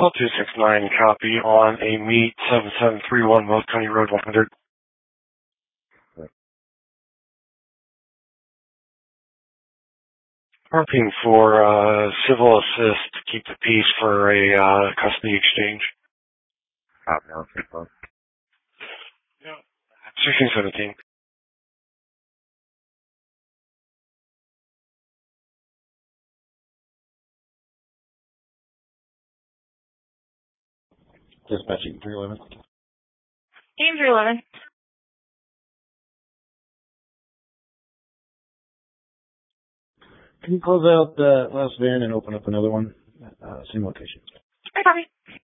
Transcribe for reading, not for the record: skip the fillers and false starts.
Call 269, copy on a meet 7731 West County Road 100. Hoping for civil assist to keep the peace for a custody exchange. No, Yeah. 1617. Dispatching 311. Team 311. Can you close out the last van and open up another one? Same location. I copy.